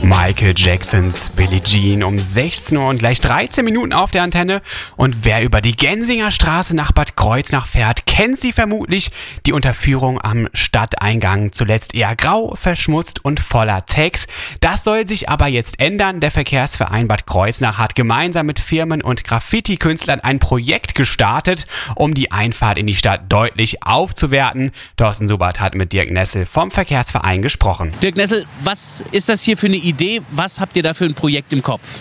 Michael Jacksons Billie Jean um 16 Uhr und gleich 13 Minuten auf der Antenne. Und wer über die Gensinger Straße nach Bad Kreuznach fährt, kennt sie vermutlich. Die Unterführung am Stadteingang, zuletzt eher grau, verschmutzt und voller Tags. Das soll sich aber jetzt ändern. Der Verkehrsverein Bad Kreuznach hat gemeinsam mit Firmen und Graffiti-Künstlern ein Projekt gestartet, um die Einfahrt in die Stadt deutlich aufzuwerten. Thorsten Subert hat mit Dirk Nessel vom Verkehrsverein gesprochen. Dirk Nessel, was ist das hier für eine Idee? Was habt ihr da für ein Projekt im Kopf?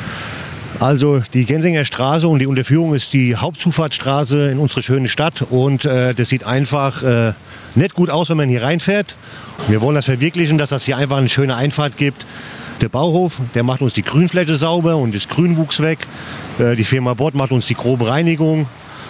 Also die Gensinger Straße und die Unterführung ist die Hauptzufahrtsstraße in unsere schöne Stadt und das sieht einfach nicht gut aus, wenn man hier reinfährt. Wir wollen das verwirklichen, dass das hier einfach eine schöne Einfahrt gibt. Der Bauhof, der macht uns die Grünfläche sauber und das Grünwuchs weg. Die Firma Bott macht uns die grobe Reinigung.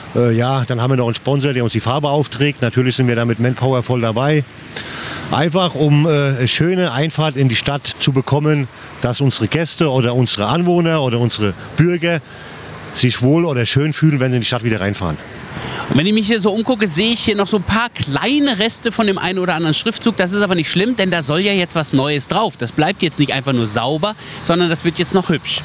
Dann haben wir noch einen Sponsor, der uns die Farbe aufträgt. Natürlich sind wir da mit Manpower voll dabei. Einfach um eine schöne Einfahrt in die Stadt zu bekommen, dass unsere Gäste oder unsere Anwohner oder unsere Bürger sich wohl oder schön fühlen, wenn sie in die Stadt wieder reinfahren. Und wenn ich mich hier so umgucke, sehe ich hier noch so ein paar kleine Reste von dem einen oder anderen Schriftzug. Das ist aber nicht schlimm, denn da soll ja jetzt was Neues drauf. Das bleibt jetzt nicht einfach nur sauber, sondern das wird jetzt noch hübsch.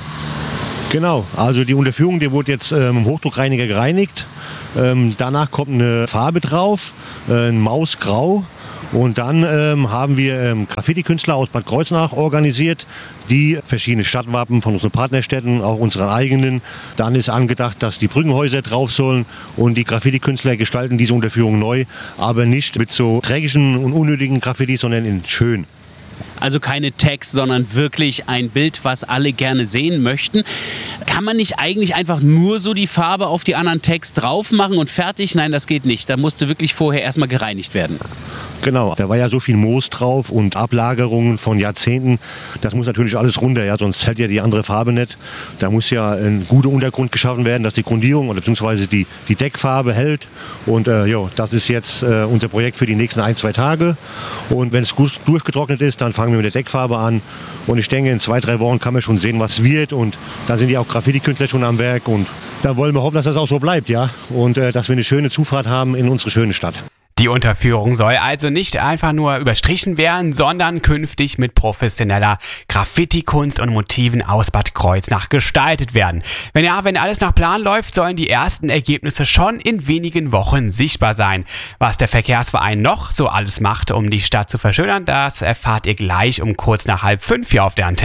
Genau, also die Unterführung, die wurde jetzt mit dem Hochdruckreiniger gereinigt. Danach kommt eine Farbe drauf, ein Mausgrau. Und dann haben wir Graffiti-Künstler aus Bad Kreuznach organisiert, die verschiedene Stadtwappen von unseren Partnerstädten, auch unseren eigenen. Dann ist angedacht, dass die Brückenhäuser drauf sollen und die Graffiti-Künstler gestalten diese Unterführung neu, aber nicht mit so dreckigen und unnötigen Graffiti, sondern in schön. Also keine Tags, sondern wirklich ein Bild, was alle gerne sehen möchten. Kann man nicht eigentlich einfach nur so die Farbe auf die anderen Tags drauf machen und fertig? Nein, das geht nicht. Da musste wirklich vorher erstmal gereinigt werden. Genau, da war ja so viel Moos drauf und Ablagerungen von Jahrzehnten. Das muss natürlich alles runter, ja, sonst hält ja die andere Farbe nicht. Da muss ja ein guter Untergrund geschaffen werden, dass die Grundierung oder beziehungsweise die Deckfarbe hält. Und das ist jetzt unser Projekt für die nächsten 1-2 Tage. Und wenn es gut durchgetrocknet ist, dann fangen wir mit der Deckfarbe an. Und ich denke, in 2-3 Wochen kann man schon sehen, was wird. Und da sind ja auch Graffiti-Künstler schon am Werk. Und da wollen wir hoffen, dass das auch so bleibt, ja. Und dass wir eine schöne Zufahrt haben in unsere schöne Stadt. Die Unterführung soll also nicht einfach nur überstrichen werden, sondern künftig mit professioneller Graffiti-Kunst und Motiven aus Bad Kreuznach gestaltet werden. Wenn alles nach Plan läuft, sollen die ersten Ergebnisse schon in wenigen Wochen sichtbar sein. Was der Verkehrsverein noch so alles macht, um die Stadt zu verschönern, das erfahrt ihr gleich um kurz nach 4:30 hier auf der Antenne.